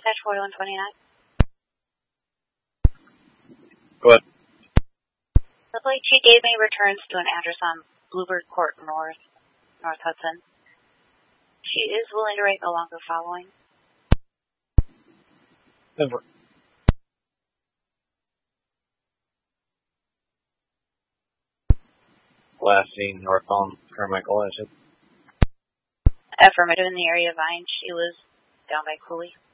Dash 4129. Go ahead. The plate she gave me returns to an address on Bluebird Court North Hudson. She is willing to write along the following. Over. Last seen northbound Carmichael, I said. Affirmative, in the area of Vine. She lives down by Cooley.